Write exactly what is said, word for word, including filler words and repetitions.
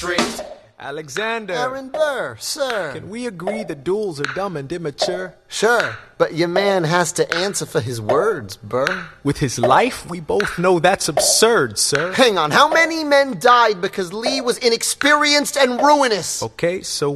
straight. Alexander, Aaron Burr, sir. can we agree that duels are dumb and immature? Sure, but your man has to answer for his words, Burr. With his life, we both know that's absurd, sir. Hang on, how many men died because Lee was inexperienced and ruinous? Okay, so